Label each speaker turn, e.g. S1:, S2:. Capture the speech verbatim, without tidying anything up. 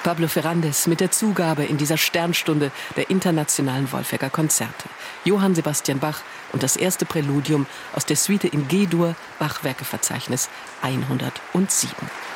S1: Pablo Ferrandez mit der Zugabe in dieser Sternstunde der internationalen Wolfegger Konzerte. Johann Sebastian Bach und das erste Präludium aus der Suite in G-Dur, Bachwerkeverzeichnis hundertsieben.